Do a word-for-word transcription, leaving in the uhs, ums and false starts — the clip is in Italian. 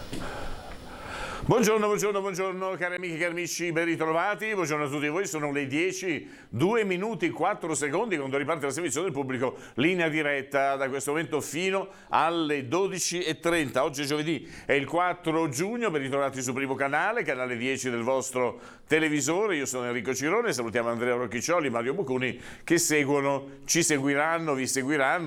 Buongiorno, buongiorno, buongiorno cari amiche e cari amici, ben ritrovati, buongiorno a tutti voi, sono le dieci, due minuti, quattro secondi quando riparte la servizio del pubblico, linea diretta da questo momento fino alle dodici e trenta. Oggi è giovedì, è il quattro giugno, ben ritrovati su Primo Canale, canale dieci del vostro televisore. Io sono Enrico Cirone, salutiamo Andrea Rocchiccioli, Mario Bocconi che seguono, ci seguiranno, vi seguiranno